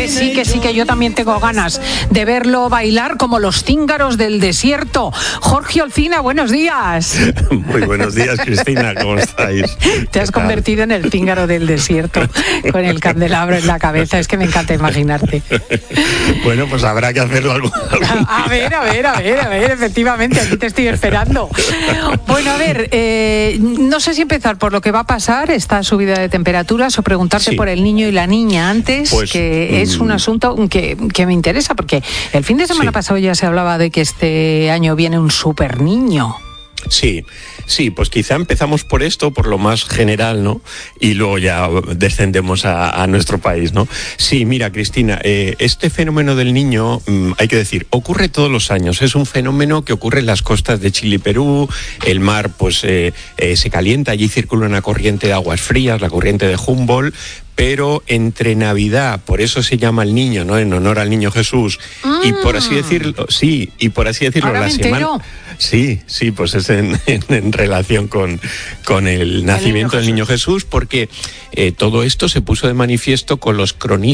que yo también tengo ganas de verlo bailar como los cíngaros del desierto. Jorge Olcina, buenos días. Muy buenos días, Cristina, ¿cómo estáis? Te has convertido en el cíngaro del desierto, con el candelabro en la cabeza, es que me encanta imaginarte. Bueno, pues habrá que hacerlo algo. A ver, efectivamente, aquí te estoy esperando. Bueno, a ver, no sé si empezar por lo que va a pasar, esta subida de temperaturas, o preguntarte por el niño y la niña antes, pues, que es un asunto que me interesa, porque el fin de semana pasado ya se hablaba de que este año viene un super niño. Sí, pues quizá empezamos por esto, por lo más general, ¿no? Y luego ya descendemos a nuestro país, ¿no? Sí, mira, Cristina, este fenómeno del niño, hay que decir, ocurre todos los años. Es un fenómeno que ocurre en las costas de Chile y Perú. El mar, pues, se calienta, allí circula una corriente de aguas frías, la corriente de Humboldt. Pero entre Navidad, por eso se llama el niño, ¿no? En honor al niño Jesús. Y por así decirlo, ahora la semana. Sí, pues es en relación con el nacimiento del niño Jesús, porque todo esto se puso de manifiesto con los cronistas